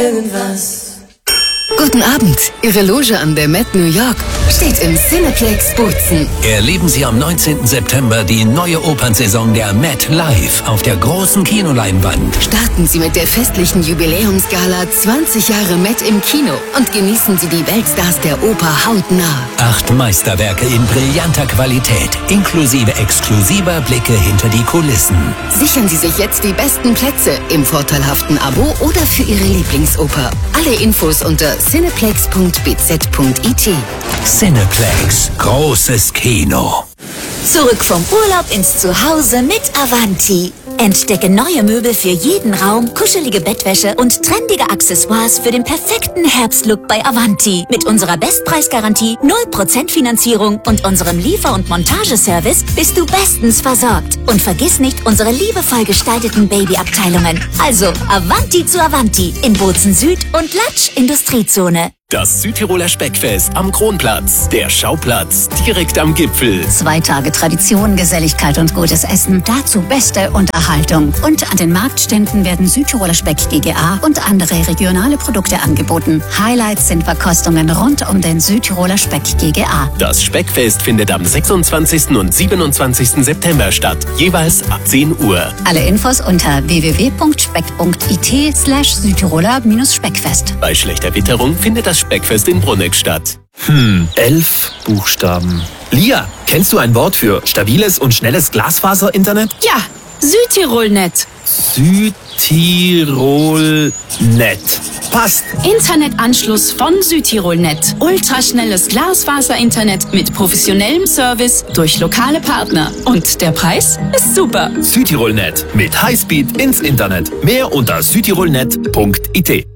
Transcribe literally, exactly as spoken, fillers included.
Irgendwas. Guten Abend. Ihre Loge an der Met New York steht im Cineplex Bozen. Erleben Sie am neunzehnten September die neue Opernsaison der Met live auf der großen Kinoleinwand. Starten Sie mit der festlichen Jubiläumsgala zwanzig Jahre Met im Kino und genießen Sie die Weltstars der Oper hautnah. Acht Meisterwerke in brillanter Qualität, inklusive exklusiver Blicke hinter die Kulissen. Sichern Sie sich jetzt die besten Plätze im vorteilhaften Abo oder für Ihre Lieblingsoper. Alle Infos unter cineplex punkt b z punkt i t. Cineplex, großes Kino. Zurück vom Urlaub ins Zuhause mit Avanti. Entdecke neue Möbel für jeden Raum, kuschelige Bettwäsche und trendige Accessoires für den perfekten Herbstlook bei Avanti. Mit unserer Bestpreisgarantie, null Prozent Finanzierung und unserem Liefer- und Montageservice bist du bestens versorgt. Und vergiss nicht unsere liebevoll gestalteten Babyabteilungen. Also Avanti zu Avanti in Bozen Süd und Latsch Industriezone. Das Südtiroler Speckfest am Kronplatz. Der Schauplatz direkt am Gipfel. Zwei Tage Tradition, Geselligkeit und gutes Essen. Dazu beste Unterhaltung. Und an den Marktständen werden Südtiroler Speck G G A und andere regionale Produkte angeboten. Highlights sind Verkostungen rund um den Südtiroler Speck G G A. Das Speckfest findet am sechsundzwanzigsten und siebenundzwanzigsten September statt. Jeweils ab zehn Uhr. Alle Infos unter w w w punkt speck punkt i t slash Südtiroler Speckfest. Bei schlechter Witterung findet das Speckfest in Bruneck statt. Hm, elf Buchstaben. Lia, kennst du ein Wort für stabiles und schnelles Glasfaser-Internet? Ja, Südtirolnet. Südtirolnet. Passt. Internetanschluss von Südtirolnet. Ultraschnelles Glasfaser-Internet mit professionellem Service durch lokale Partner. Und der Preis ist super. Südtirolnet. Mit Highspeed ins Internet. Mehr unter südtirolnet punkt i t.